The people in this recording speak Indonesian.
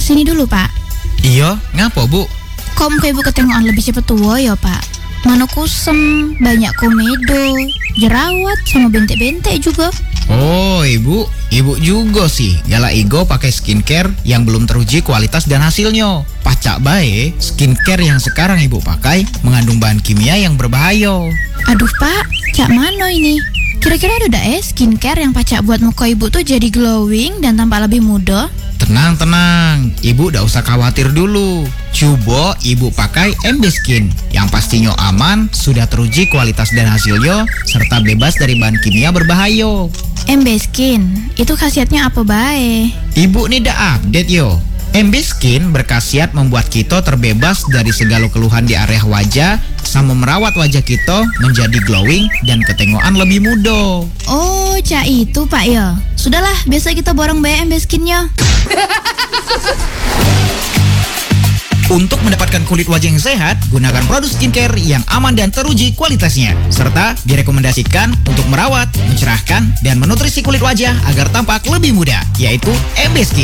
sini dulu, Pak. Iya, ngapa, Bu? Kok muka ibu ketengokan lebih cepet tua ya, Pak? Mana kusem, banyak komedo, jerawat, sama bentek-bentek juga. Oh, Ibu juga sih galak ego pakai skincare yang belum teruji kualitas dan hasilnya. Pacak bae, skincare yang sekarang Ibu pakai mengandung bahan kimia yang berbahaya. Aduh, Pak, cak mano ini? Kira-kira ada skincare yang pacak buat muka ibu tuh jadi glowing dan tampak lebih muda? Tenang, Ibu gak usah khawatir dulu. Coba Ibu pakai MB Skin yang pastinya aman, sudah teruji kualitas dan hasilnya, serta bebas dari bahan kimia berbahaya. MB Skin, itu khasiatnya apa bae? Ibu nih dah update yo. MB Skin berkhasiat membuat kita terbebas dari segala keluhan di area wajah, sama merawat wajah kita menjadi glowing dan ketengokan lebih muda. Oh, cak itu Pak ya. Sudahlah, biasa kita borong bae MB Skinnya. Untuk mendapatkan kulit wajah yang sehat, gunakan produk skincare yang aman dan teruji kualitasnya. Serta direkomendasikan untuk merawat, mencerahkan, dan menutrisi kulit wajah agar tampak lebih muda, yaitu MB Skin.